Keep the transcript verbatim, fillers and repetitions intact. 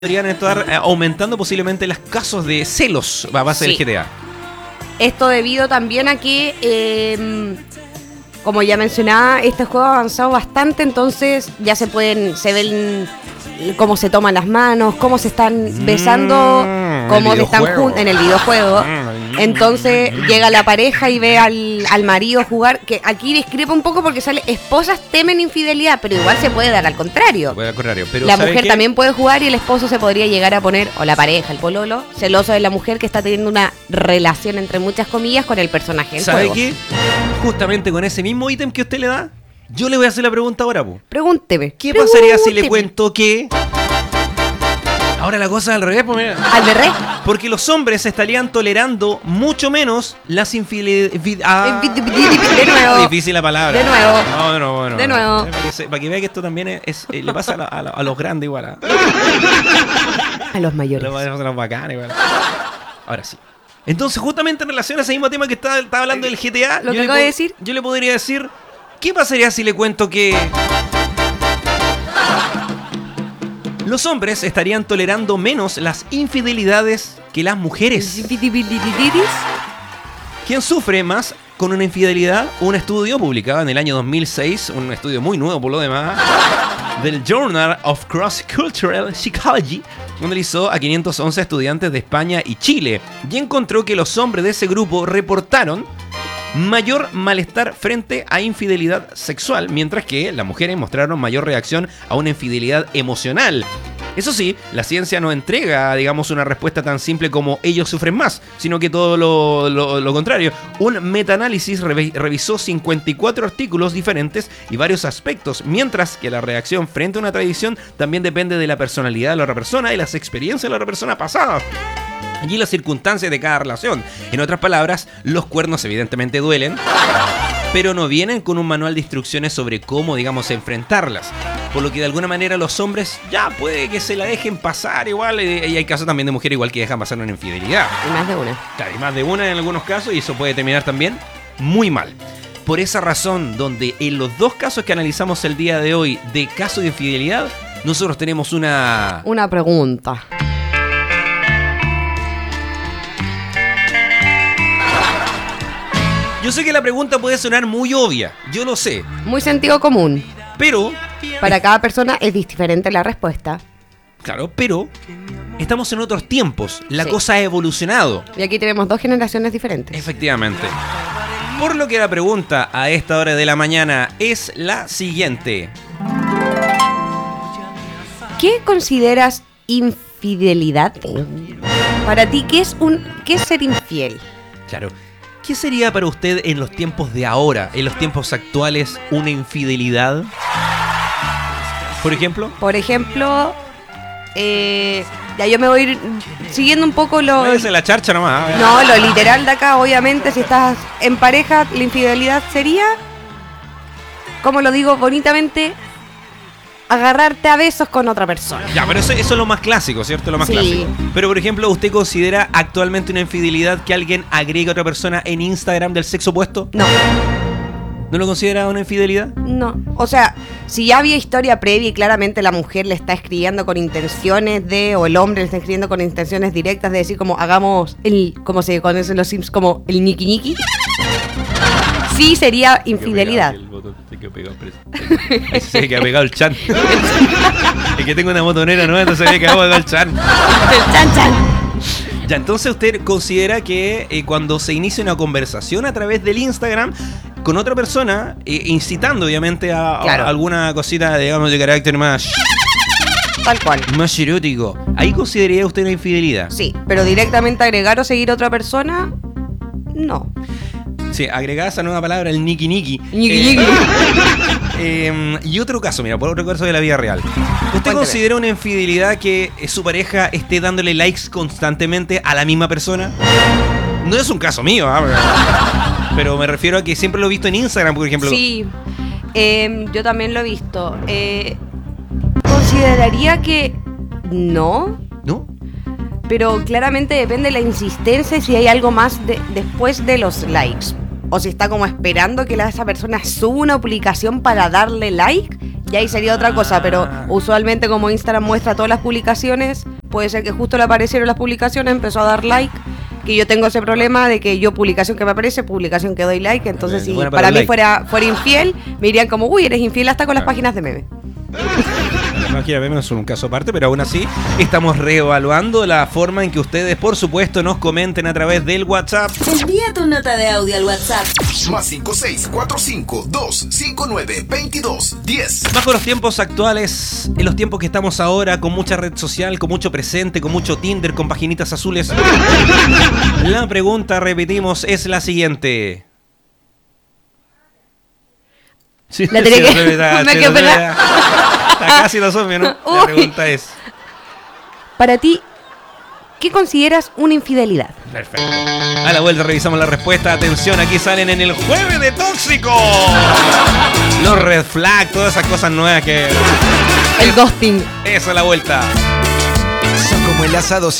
podrían estar eh, aumentando posiblemente los casos de celos a base Sí. del G T A. Esto debido también a que, eh, como ya mencionaba, este juego ha avanzado bastante, entonces ya se pueden, se ven cómo se toman las manos, cómo se están besando, Mm, cómo el se están videojuego. juntos en el videojuego. Mm. Entonces llega la pareja y ve al, al marido jugar, que aquí discrepa un poco porque sale esposas temen infidelidad, pero igual se puede dar al contrario. Puede al contrario, pero La ¿sabe mujer qué? también puede jugar y el esposo se podría llegar a poner, o la pareja, el pololo, celoso de la mujer que está teniendo una relación entre muchas comillas con el personaje del ¿Sabe juego. qué? Justamente con ese mismo ítem que usted le da, yo le voy a hacer la pregunta ahora, po. Pregúnteme. ¿Qué pasaría si le pregúnteme. cuento que... Ahora la cosa es al revés, pues mira. ¿Al berré? Porque los hombres estarían tolerando mucho menos las infidelidades... De nuevo. Difícil la palabra. De nuevo. No, no, no. De no. nuevo. Para que, se- para que vea que esto también es, es- eh, le pasa a, la- a la- a los grandes igual. A, A los mayores. a los, a los bacanes igual. Ahora sí. Entonces, justamente en relación a ese mismo tema que estaba, estaba hablando del G T A, Lo yo que le acabo de po- decir. yo le podría decir, ¿qué pasaría si le cuento que los hombres estarían tolerando menos las infidelidades que las mujeres? ¿Quién sufre más con una infidelidad? Un estudio publicado en el año dos mil seis, un estudio muy nuevo por lo demás, del Journal of Cross-Cultural Psychology, analizó a quinientos once estudiantes de España y Chile y encontró que los hombres de ese grupo reportaron mayor malestar frente a infidelidad sexual, mientras que las mujeres mostraron mayor reacción a una infidelidad emocional. Eso sí, la ciencia no entrega, digamos, una respuesta tan simple como ellos sufren más, sino que todo lo, lo- lo contrario. Un metaanálisis revi- revisó cincuenta y cuatro artículos diferentes y varios aspectos, mientras que la reacción frente a una tradición también depende de la personalidad de la otra persona y las experiencias de la otra persona pasadas y las circunstancias de cada relación. En otras palabras, los cuernos evidentemente duelen, pero no vienen con un manual de instrucciones sobre cómo, digamos, enfrentarlas. Por lo que de alguna manera los hombres ya puede que se la dejen pasar igual, eh, y hay casos también de mujeres igual que dejan pasar una infidelidad. Y más de una. Claro, y más de una en algunos casos, y eso puede terminar también muy mal. Por esa razón, donde en los dos casos que analizamos el día de hoy de caso de infidelidad, nosotros tenemos una... Una pregunta. Yo sé que la pregunta puede sonar muy obvia, yo lo sé, Muy sentido común. pero... Para cada persona es diferente la respuesta. Claro, pero estamos en otros tiempos, la Sí. cosa ha evolucionado. Y aquí tenemos dos generaciones diferentes. Efectivamente. Por lo que la pregunta a esta hora de la mañana es la siguiente. ¿Qué consideras infidelidad? Para ti, ¿qué es un qué es ser infiel? Claro, ¿qué sería para usted en los tiempos de ahora, en los tiempos actuales, una infidelidad? Por ejemplo, Por ejemplo, eh, ya yo me voy a ir siguiendo un poco lo, váyase la charcha nomás. ¿eh? no, lo literal de acá. Obviamente, si estás en pareja, la infidelidad sería, como lo digo bonitamente, agarrarte a besos con otra persona. Ya, pero eso, eso es lo más clásico, ¿cierto? Lo más Sí. clásico. Pero, por ejemplo, ¿usted considera actualmente una infidelidad que alguien agregue a otra persona en Instagram del sexo opuesto? No, ¿No lo considera una infidelidad? no. O sea, si ya había historia previa y claramente la mujer le está escribiendo con intenciones de, o el hombre le está escribiendo con intenciones directas de decir como hagamos el, como se conocen los Sims, como el ñiqui ñiqui, sí sería infidelidad. Se queda pegado el chan. Es que tengo una motonera nueva, entonces se me quedado pegado el chan. El chan chan. Ya, entonces usted considera que eh, cuando se inicia una conversación a través del Instagram con otra persona, eh, incitando obviamente a, a Claro. alguna cosita, digamos, de carácter más, Tal cual. más erótico, ¿ahí consideraría usted una infidelidad? Sí, pero directamente agregar o seguir a otra persona, no. Sí, agregada esa nueva palabra, el niki niki. Ñiqui Eh, ñiqui. eh, y otro caso, mira, por otro caso de la vida real. ¿Usted Cuénteme. considera una infidelidad que eh, su pareja esté dándole likes constantemente a la misma persona? No es un caso mío, ¿ah? pero, pero me refiero a que siempre lo he visto en Instagram, por ejemplo. Sí, eh, yo también lo he visto. Eh, consideraría que no, ¿No? pero claramente depende de la insistencia y si hay algo más de- después de los likes. O si está como esperando que la, esa persona suba una publicación para darle like, y ahí sería otra cosa. Pero usualmente como Instagram muestra todas las publicaciones, puede ser que justo le aparecieron las publicaciones, empezó a dar like, que yo tengo ese problema de que yo publicación que me aparece, publicación que doy like, entonces si Bueno, para mí like. fuera, fuera infiel, me dirían como, uy, eres infiel hasta con las páginas de meme. No quiero verme, es un caso aparte, pero aún así estamos reevaluando la forma en que ustedes, por supuesto, nos comenten a través del WhatsApp. Envía tu nota de audio al WhatsApp. Más cinco seis cuatro cinco dos cinco nueve veintidós diez. Bajo los tiempos actuales, en los tiempos que estamos ahora, con mucha red social, con mucho presente, con mucho Tinder, con paginitas azules, la pregunta, repetimos, es la siguiente. Sí, La tenía sí, que- no se da, me sí, quedé no se pegada. da. Está casi lo supe, ¿no? La Uy. pregunta es... Para ti, ¿qué consideras una infidelidad? Perfecto. A la vuelta revisamos la respuesta. Atención, aquí salen en el Jueves de Tóxico. Los red flag, todas esas cosas nuevas que... El ghosting. Eso es la vuelta. Son como el asado